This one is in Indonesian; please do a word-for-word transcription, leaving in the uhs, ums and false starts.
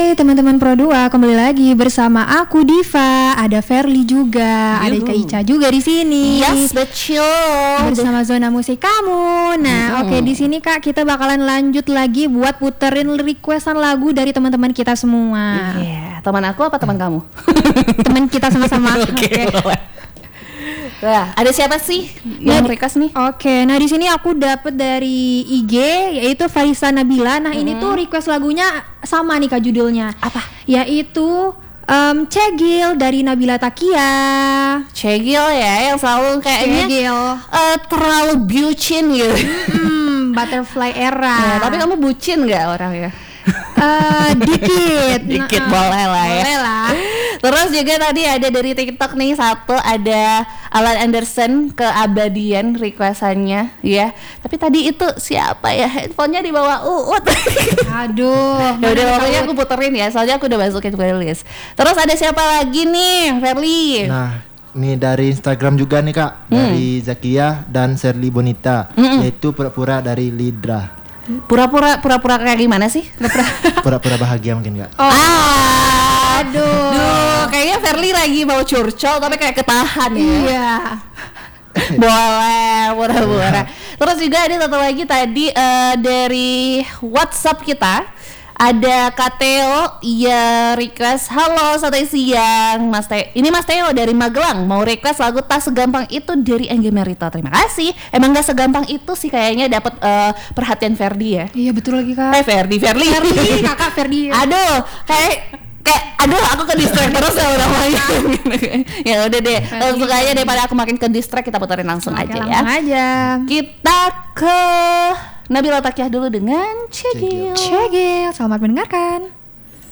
Hai teman-teman Pro dua, kembali lagi bersama aku Diva, ada Verly juga, ada Kak Ica juga di sini. Yes, betul. Bersama Zona Musik kamu. Nah, hmm. oke okay, di sini Kak kita bakalan lanjut lagi buat puterin requestan lagu dari teman-teman kita semua. Iya, yeah. Teman aku apa teman kamu? Teman kita sama-sama. Oke. Okay. Okay. Nah, ada siapa sih yang nah, request nih? Oke, okay, nah di sini aku dapat dari I G yaitu Faisa Nabila. Nah, hmm. ini tuh request lagunya sama nih Kak judulnya. Apa? Yaitu um, Cegil dari Nabila Takia. Cegil ya, yang selalu kayaknya uh, terlalu bucin gitu. Hmm, butterfly era. Nah, tapi kamu bucin nggak orangnya? Uh, dikit, dikit nah, boleh lah ya. Boleh lah. Terus juga tadi ada dari TikTok nih satu, ada Alan Anderson keabadian requestannya ya. Tapi tadi itu siapa ya? Handphonenya di bawah Uut. Aduh. Ya udah pokoknya aku puterin ya, soalnya aku udah masukin playlist. Terus ada siapa lagi nih, Verly? Nah, ini dari Instagram juga nih Kak, hmm. dari Zakia dan Sherly Bonita, hmm. yaitu pura-pura dari Lidra. Pura-pura pura-pura kayak gimana sih? Pura-pura bahagia mungkin Kak. Oh. Ah, aduh. Duh, kayaknya Verly lagi mau curcol tapi kayak ketahan ya. Iya. Boleh, pura-pura. Terus juga ada satu lagi tadi uh, dari WhatsApp kita. Ada Kak Theo, ya request, halo sate siang Mas Theo. Ini Mas Theo dari Magelang, mau request lagu Tak Segampang Itu dari Anggi Merito. Terima kasih. Emang gak segampang itu sih kayaknya dapat uh, perhatian Ferdi ya. Iya betul lagi Kak. Eh Ferdi, Verly. Verly, kakak Ferdi. Aduh, kayak kayak aduh aku ke distract terus ya namanya. Ya udah deh, langsung aja daripada aku makin ke distract, kita puterin langsung Oke, aja langsung ya. aja. Kita ke Nabila Takiah dulu dengan Cegil. Cegil, selamat mendengarkan.